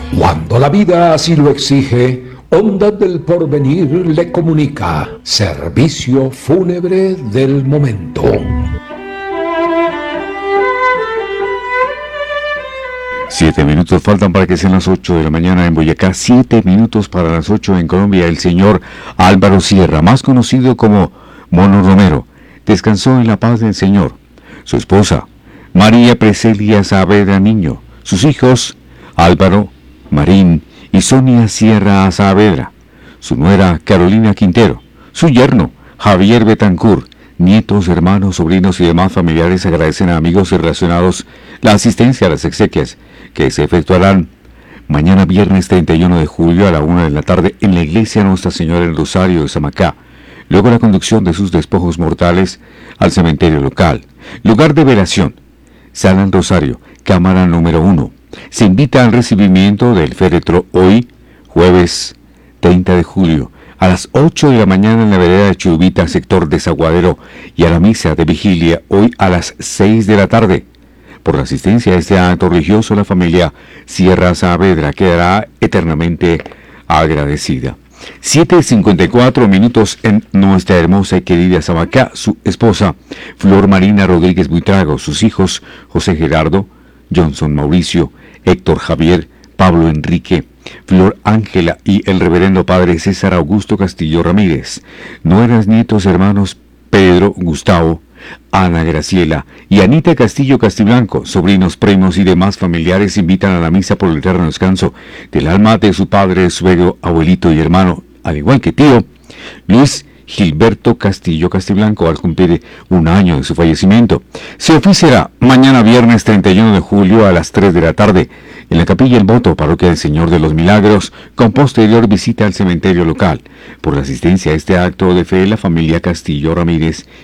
Cuando la vida así lo exige, Ondas del Porvenir le comunica servicio fúnebre del momento. Siete minutos faltan para que sean las 8 de la mañana en Boyacá, 7 minutos para las 8 en Colombia. El señor Álvaro Sierra, más conocido como Mono Romero, descansó en la paz del Señor. Su esposa, María Preselia Saavedra Niño, sus hijos, Álvaro, Marín y Sonia Sierra Saavedra, su nuera Carolina Quintero, su yerno Javier Betancur, nietos, hermanos, sobrinos y demás familiares agradecen a amigos y relacionados la asistencia a las exequias que se efectuarán mañana viernes 31 de julio a la 1 de la tarde en la iglesia Nuestra Señora del Rosario de Samacá. Luego la conducción de sus despojos mortales al cementerio local. Lugar de velación, Sala del Rosario, cámara número 1. Se invita al recibimiento del féretro hoy, jueves 30 de julio, a las 8 de la mañana en la vereda de Churubita, sector Desaguadero, y a la misa de vigilia hoy a las 6 de la tarde. Por la asistencia a este acto religioso, la familia Sierra Saavedra quedará eternamente agradecida. 7:54 minutos en nuestra hermosa y querida Samacá. Su esposa, Flor Marina Rodríguez Buitrago, sus hijos, José Gerardo, Johnson Mauricio, Héctor Javier, Pablo Enrique, Flor Ángela y el reverendo padre César Augusto Castillo Ramírez, nueras, nietos, hermanos Pedro, Gustavo, Ana Graciela y Anita Castillo Castiblanco, sobrinos, primos y demás familiares invitan a la misa por el eterno descanso del alma de su padre, suegro, abuelito y hermano, al igual que tío, Luis Gilberto Castillo Castiblanco, al cumplir un año de su fallecimiento. Se oficiará mañana viernes 31 de julio a las 3 de la tarde en la Capilla El Voto, Parroquia del Señor de los Milagros, con posterior visita al cementerio local. Por la asistencia a este acto de fe, la familia Castillo Ramírez